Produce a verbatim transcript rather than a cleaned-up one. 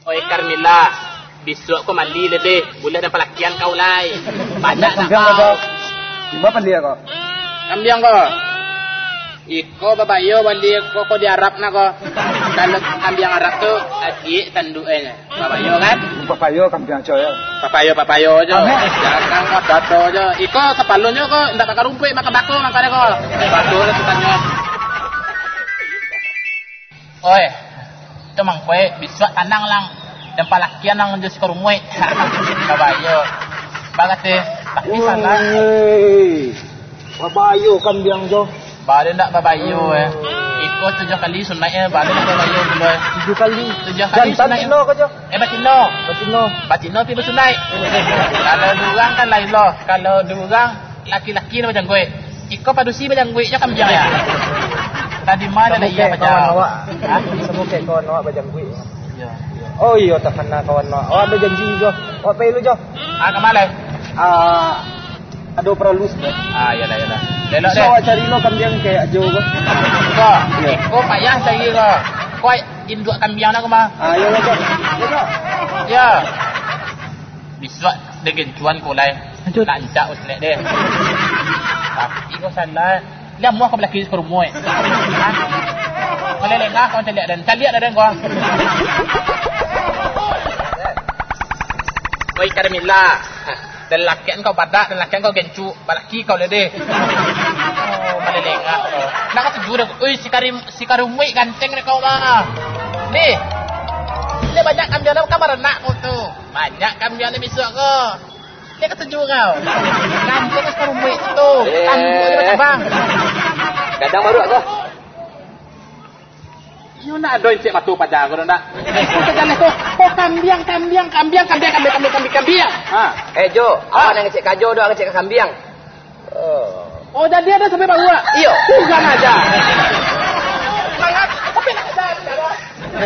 Oi Carmilla, besok kau mandi lebih. Boleh dan pelakian kau lai. Banyak nak kau. Gimana pandia kau? Kambiang kau. Iko babayo bali ko ko di Arab na ko. Kalau kambiang Arab tu adik tandukannya. Babayo kan? Papayo kambiang aja ya. Papayo papayo aja. Jangan kau dato aja. Iko kepalonyo ko ndak bakar rumput makan bako makanya ko. Bako lah tukannya. Oi. Itu mang kowe bisa tanang lang dan palakian nang jos ko rumwe. Babayo. Bagate tapi sana. Babayo kambiang jo. Baru nak babayo eh. Ikut tujuh kali sunatnya baru nak babayo dulu. Tujuh kali. Tujuh kali sunat. Batino kau jo. Eh batino. Batino. Batino tiba sunat. Kalau durang kan lain loh. Kalau durang laki-laki macam gue. Ikut padusi macam gue je kan biar ya. Tadi mana dah iya macam. Hah? Semua kayak kawan awak macam gue. Ya. Oh iya tak kena kawan awak. Awak ada janji jo. Awak pay lu jo. Ah kemana? Ah ada peralus dah. Ah ya dah ya dah. Lelok deh. Awak cari lo kambiang kayak jo ke? Kau, kau payah cari kau. Kau induk kambiang nak kemana? Ah ya jo. Ya jo. Ya. Bisa dengan cuan kau lai. Tak jak uslet deh. Tapi kau salah. Dia muak kau belaki ke rumah. Kau lelengah kau cari dan cari ada dan kau. Oi Carmilla. Dan lakian kau badak dan lakian kau gencu. Balaki kau lede. Oh, malelengah kau. Nak kau tuju dah. Oi si Karim si Karumwi ganteng dah kau mah. Ni. Dia banyak kambian dalam kamar nak kau tu. Banyak kambian ni besok kau. Dia kata tuju kau. Ganteng si Karumwi tu. Tanduk dia macam bang. Kadang baru kau. You nak doin cik matu pacar kau nak. Kau jalan kau. Kau kambiang kambiang kambiang kambiang kambiang kambiang kambiang. Ha. Eh Jo, awak nak ngecek kajo doang ngecek kambiang. Oh. Oh jadi ada sampai bawa. Iyo. Bukan aja.